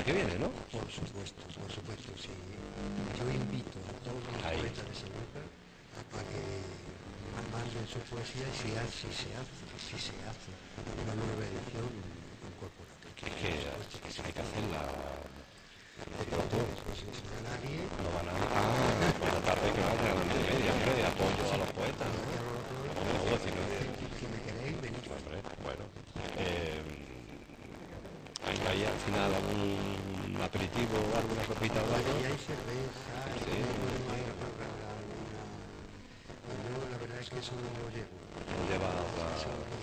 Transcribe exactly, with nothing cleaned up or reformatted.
que viene, ¿no? Por supuesto, por supuesto, sí. Yo invito a todos los Ahí. poetas de Segurca a que manden su poesía y si, hace, si se hace, si se hace una nueva edición, incorporarla. Que es que hay que hacerla. Pues si no nadie, No van a... Ah, por la tarde que vaya a la media, hombre, apoyo a los poetas, ¿no? ya lo otro, No me jodas, si no es... si, si me queréis, venid. Hombre, bueno. Eh, ¿hay, hay al final algún aperitivo, alguna copita o algo? Y hay cerveza, y Sí. hay alguna... Y yo la verdad es que eso no lo llevo. Lleva otra...